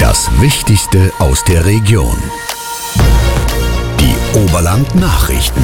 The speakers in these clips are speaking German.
Das Wichtigste aus der Region. Die Oberland-Nachrichten.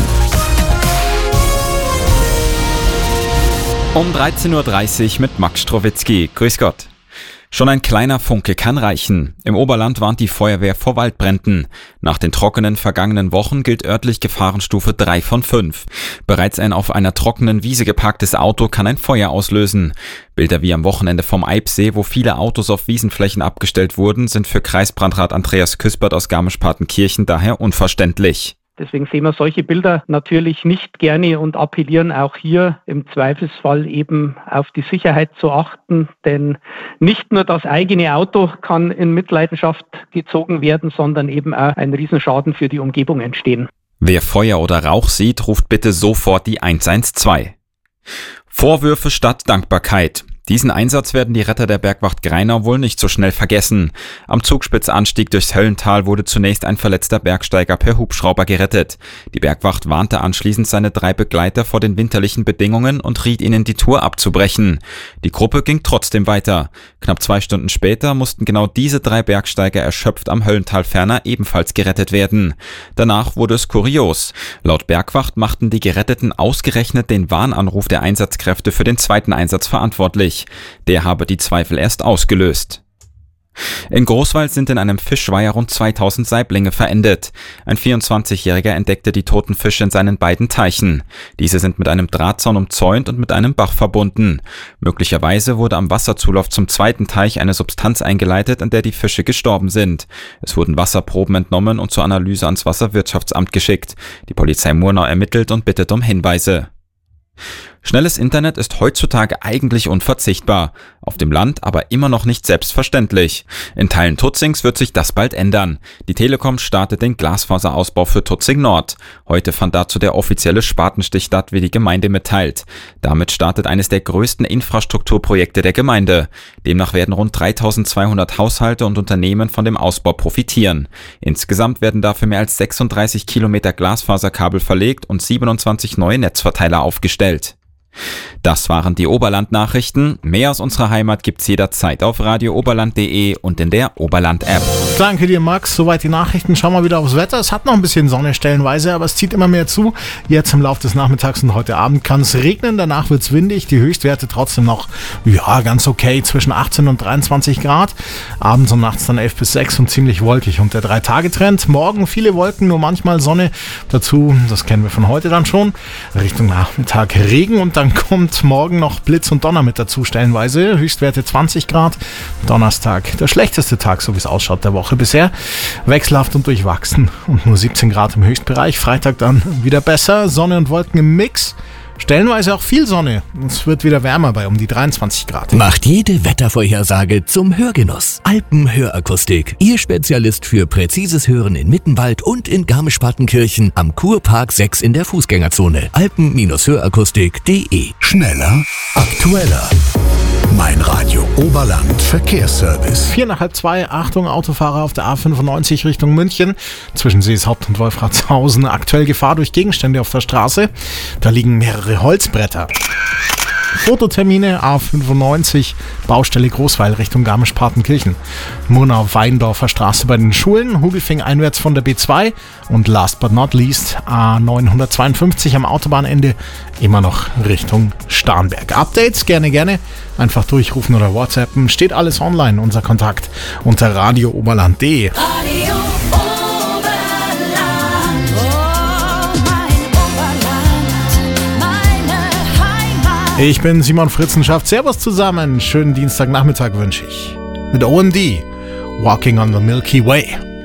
Um 13.30 Uhr mit Max Strowitzki. Grüß Gott. Schon ein kleiner Funke kann reichen. Im Oberland warnt die Feuerwehr vor Waldbränden. Nach den trockenen vergangenen Wochen gilt örtlich Gefahrenstufe 3 von 5. Bereits ein auf einer trockenen Wiese geparktes Auto kann ein Feuer auslösen. Bilder wie am Wochenende vom Eibsee, wo viele Autos auf Wiesenflächen abgestellt wurden, sind für Kreisbrandrat Andreas Küspert aus Garmisch-Partenkirchen daher unverständlich. Deswegen sehen wir solche Bilder natürlich nicht gerne und appellieren auch hier im Zweifelsfall eben auf die Sicherheit zu achten. Denn nicht nur das eigene Auto kann in Mitleidenschaft gezogen werden, sondern eben auch ein Riesenschaden für die Umgebung entstehen. Wer Feuer oder Rauch sieht, ruft bitte sofort die 112. Vorwürfe statt Dankbarkeit. Diesen Einsatz werden die Retter der Bergwacht Grainau wohl nicht so schnell vergessen. Am Zugspitzanstieg durchs Höllental wurde zunächst ein verletzter Bergsteiger per Hubschrauber gerettet. Die Bergwacht warnte anschließend seine 3 Begleiter vor den winterlichen Bedingungen und riet ihnen, die Tour abzubrechen. Die Gruppe ging trotzdem weiter. Knapp 2 Stunden später mussten genau diese 3 Bergsteiger erschöpft am Höllental ferner ebenfalls gerettet werden. Danach wurde es kurios. Laut Bergwacht machten die Geretteten ausgerechnet den Warnanruf der Einsatzkräfte für den zweiten Einsatz verantwortlich. Der habe die Zweifel erst ausgelöst. In Großwald sind in einem Fischweiher rund 2000 Saiblinge verendet. Ein 24-Jähriger entdeckte die toten Fische in seinen beiden Teichen. Diese sind mit einem Drahtzaun umzäunt und mit einem Bach verbunden. Möglicherweise wurde am Wasserzulauf zum zweiten Teich eine Substanz eingeleitet, an der die Fische gestorben sind. Es wurden Wasserproben entnommen und zur Analyse ans Wasserwirtschaftsamt geschickt. Die Polizei Murnau ermittelt und bittet um Hinweise. Schnelles Internet ist heutzutage eigentlich unverzichtbar, auf dem Land aber immer noch nicht selbstverständlich. In Teilen Tutzings wird sich das bald ändern. Die Telekom startet den Glasfaserausbau für Tutzing Nord. Heute fand dazu der offizielle Spatenstich statt, wie die Gemeinde mitteilt. Damit startet eines der größten Infrastrukturprojekte der Gemeinde. Demnach werden rund 3200 Haushalte und Unternehmen von dem Ausbau profitieren. Insgesamt werden dafür mehr als 36 Kilometer Glasfaserkabel verlegt und 27 neue Netzverteiler aufgestellt. Das waren die Oberland-Nachrichten. Mehr aus unserer Heimat gibt's jederzeit auf radiooberland.de und in der Oberland-App. Danke dir, Max. Soweit die Nachrichten. Schauen wir wieder aufs Wetter. Es hat noch ein bisschen Sonne stellenweise, aber es zieht immer mehr zu. Jetzt im Laufe des Nachmittags und heute Abend kann es regnen. Danach wird's windig. Die Höchstwerte trotzdem noch, ganz okay, zwischen 18 und 23 Grad. Abends und nachts dann 11 bis 6 und ziemlich wolkig. Und der 3-Tage-Trend. Morgen viele Wolken, nur manchmal Sonne. Dazu, das kennen wir von heute dann schon, Richtung Nachmittag Regen und dann kommt morgen noch Blitz und Donner mit dazu stellenweise. Höchstwerte 20 Grad. Donnerstag der schlechteste Tag, so wie es ausschaut der Woche bisher. Wechselhaft und durchwachsen und nur 17 Grad im Höchstbereich. Freitag dann wieder besser. Sonne und Wolken im Mix. Stellenweise auch viel Sonne. Es wird wieder wärmer bei um die 23 Grad. Macht jede Wettervorhersage zum Hörgenuss. Alpenhörakustik. Ihr Spezialist für präzises Hören in Mittenwald und in Garmisch-Partenkirchen am Kurpark 6 in der Fußgängerzone. Alpen-Hörakustik.de. Schneller, aktueller. Mein Radio Oberland Verkehrsservice. 1:45. Achtung, Autofahrer auf der A95 Richtung München. Zwischen Seeshaupt und Wolfratshausen. Aktuell Gefahr durch Gegenstände auf der Straße. Da liegen mehrere Holzbretter. Fototermine A95, Baustelle Großweil Richtung Garmisch-Partenkirchen. Murnau-Weindorfer Straße bei den Schulen, Hugelfing einwärts von der B2 und last but not least A952 am Autobahnende immer noch Richtung Starnberg. Updates gerne einfach durchrufen oder WhatsAppen. Steht alles online, unser Kontakt unter radiooberland.de. Ich bin Simon Fritzenschaft. Servus zusammen. Schönen Dienstagnachmittag wünsche ich. Mit OMD. Walking on the Milky Way.